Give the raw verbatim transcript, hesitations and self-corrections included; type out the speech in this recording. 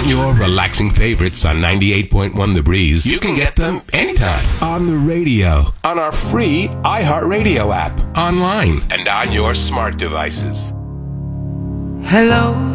want your relaxing favorites on ninety-eight point one The Breeze, you can get them anytime. On the radio, on our free iHeartRadio app, online, and on your smart devices. Hello.